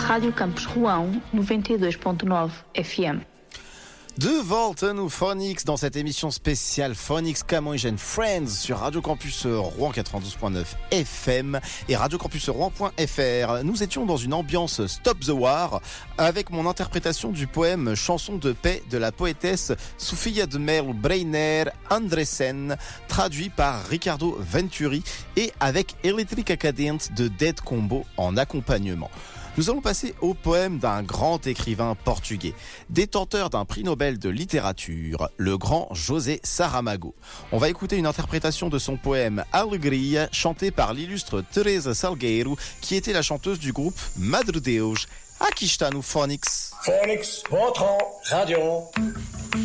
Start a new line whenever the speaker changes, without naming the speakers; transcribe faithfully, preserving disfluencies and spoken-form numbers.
Rádio Campus Rouen, noventa e dois ponto nove F M.
De volta no Phonics dans cette émission spéciale Phonics Camões and Friends sur Radio Campus Rouen quatre-vingt-douze point neuf F M et radio campus rouen point f r. Nous étions dans une ambiance Stop the War avec mon interprétation du poème Chanson de paix de la poétesse Sofia de Mel Breiner Andresen, traduit par Ricardo Venturi et avec Electrica Cadente de Dead Combo en accompagnement. Nous allons passer au poème d'un grand écrivain portugais, détenteur d'un prix Nobel de littérature, le grand José Saramago. On va écouter une interprétation de son poème Alegria, chanté par l'illustre Teresa Salgueiro, qui était la chanteuse du groupe Madre Deus. Aqui está no Phonics.
Phonics, votre radio.